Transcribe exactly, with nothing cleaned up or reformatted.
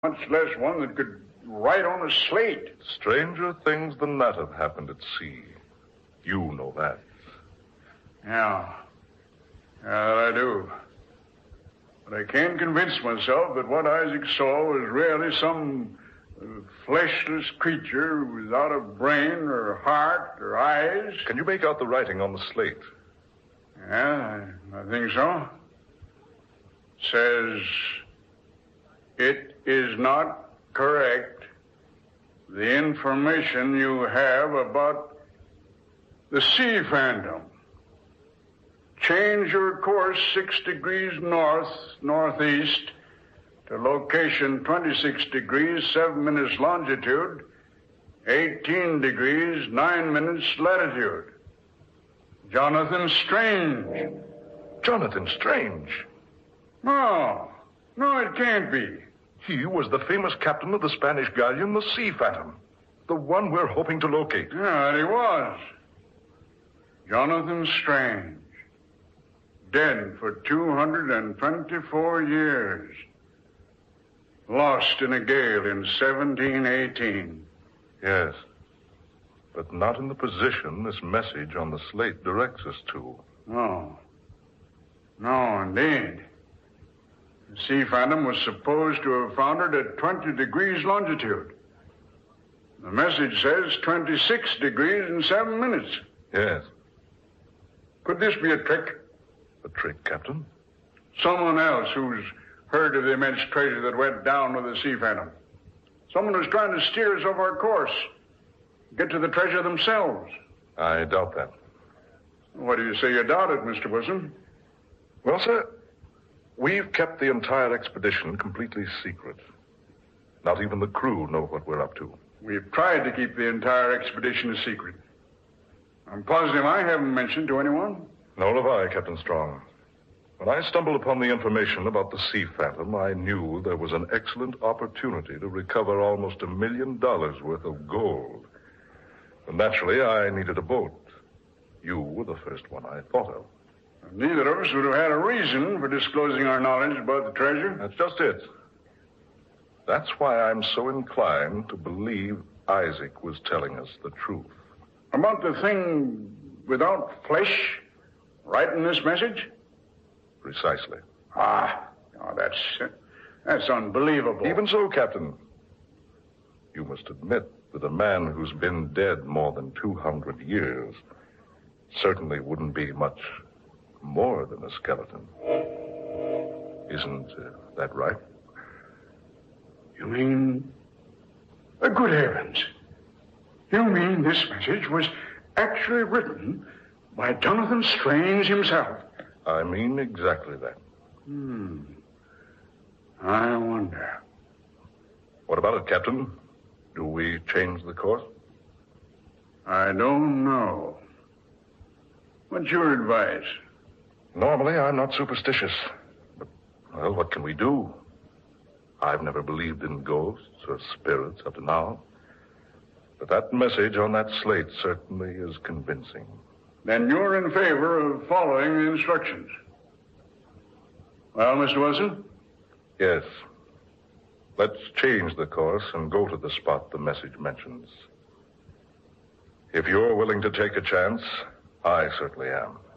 much less one that could write on a slate. Stranger things than that have happened at sea. You know that. Yeah. Yeah, that I do. But I can't convince myself that what Isaac saw was really some uh, fleshless creature without a brain or heart or eyes. Can you make out the writing on the slate? Yeah, I, I think so. It says, "It is not correct. The information you have about the sea phantom. Change your course six degrees north, northeast to location twenty-six degrees, seven minutes longitude, eighteen degrees, nine minutes latitude. Jonathan Strange." Jonathan Strange? No, no, it can't be. He was the famous captain of the Spanish galleon, the Sea Phantom. The one we're hoping to locate. Yeah, he was. Jonathan Strange. Dead for two hundred twenty-four years. Lost in a gale in seventeen eighteen. Yes. But not in the position this message on the slate directs us to. No. No, indeed. The Sea Phantom was supposed to have foundered at twenty degrees longitude. The message says twenty-six degrees and seven minutes. Yes. Could this be a trick? A trick, Captain? Someone else who's heard of the immense treasure that went down with the Sea Phantom. Someone who's trying to steer us off our course. Get to the treasure themselves. I doubt that. What do you say you doubt it, Mister Wilson? Well, sir, we've kept the entire expedition completely secret. Not even the crew know what we're up to. We've tried to keep the entire expedition a secret. I'm positive I haven't mentioned to anyone. Nor have I, Captain Strong. When I stumbled upon the information about the Sea Phantom, I knew there was an excellent opportunity to recover almost a million dollars worth of gold. And naturally, I needed a boat. You were the first one I thought of. Neither of us would have had a reason for disclosing our knowledge about the treasure. That's just it. That's why I'm so inclined to believe Isaac was telling us the truth. About the thing without flesh? Right in this message? Precisely. Ah, oh, that's that's unbelievable. Even so, Captain, you must admit that a man who's been dead more than two hundred years certainly wouldn't be much more than a skeleton. Isn't uh, that right? You mean... Uh, good heavens. You mean this message was actually written by Jonathan Strange himself? I mean exactly that. Hmm. I wonder. What about it, Captain? Do we change the course? I don't know. What's your advice? Normally, I'm not superstitious. But, well, what can we do? I've never believed in ghosts or spirits up to now. But that message on that slate certainly is convincing. Then you're in favor of following the instructions. Well, Mister Wilson? Yes. Let's change the course and go to the spot the message mentions. If you're willing to take a chance, I certainly am.